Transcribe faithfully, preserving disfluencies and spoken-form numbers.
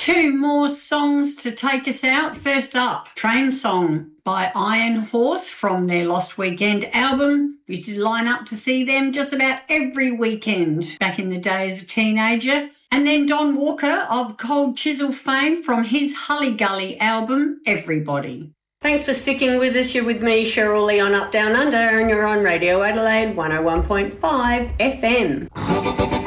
Two more songs to take us out. First up, Train Song by Iron Horse from their Lost Weekend album. We used to line up to see them just about every weekend back in the day as a teenager. And then Don Walker of Cold Chisel fame from his Hully Gully album, Everybody. Thanks for sticking with us. You're with me, Cheryl Lee, on Up Down Under, and you're on Radio Adelaide one oh one point five F M.